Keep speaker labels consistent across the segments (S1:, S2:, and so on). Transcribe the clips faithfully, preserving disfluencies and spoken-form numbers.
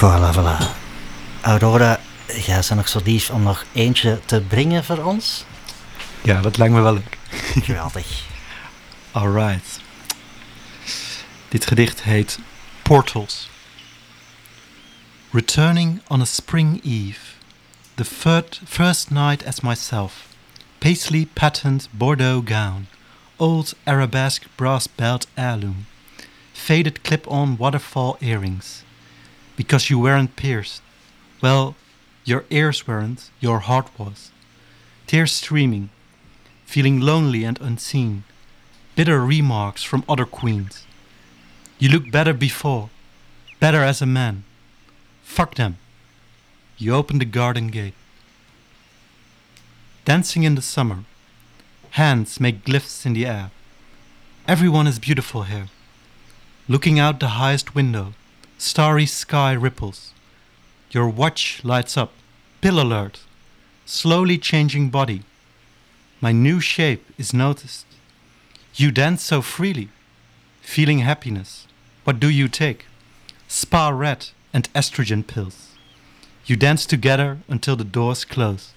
S1: Voilà, voilà. Aurora, jij bent nog zo lief om nog eentje te brengen voor ons?
S2: Ja, dat lijkt me wel leuk.
S1: Geweldig.
S2: Alright. Dit gedicht heet Portals. Returning on a spring eve, the third, first night as myself, paisley patterned Bordeaux gown, old arabesque brass belt heirloom, faded clip-on waterfall earrings. Because you weren't pierced. Well, your ears weren't, your heart was. Tears streaming, feeling lonely and unseen, bitter remarks from other queens. You looked better before, better as a man. Fuck them. You opened the garden gate. Dancing in the summer, hands make glyphs in the air. Everyone is beautiful here. Looking out the highest window, starry sky ripples. Your watch lights up, pill alert, slowly changing body. My new shape is noticed. You dance so freely, feeling happiness. What do you take? Spa red and estrogen pills. You dance together until the doors close.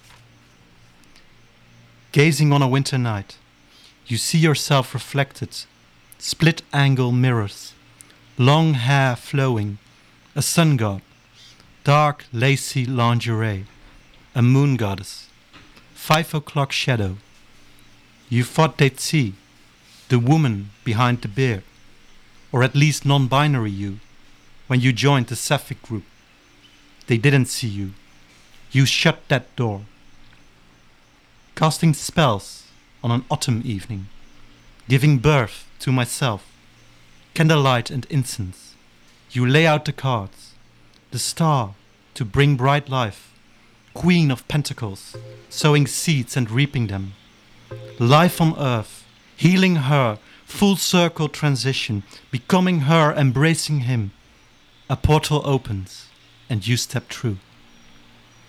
S2: Gazing on a winter night, you see yourself reflected, split-angle mirrors, long hair flowing, a sun god, dark lacy lingerie, a moon goddess, five o'clock shadow. You thought they'd see the woman behind the beard, or at least non-binary you, when you joined the Sapphic group. They didn't see you. You shut that door. Casting spells on an autumn evening, giving birth to myself, candlelight and incense. You lay out the cards, the star to bring bright life, queen of pentacles, sowing seeds and reaping them. Life on earth, healing her, full circle transition, becoming her, embracing him. A portal opens and you step through.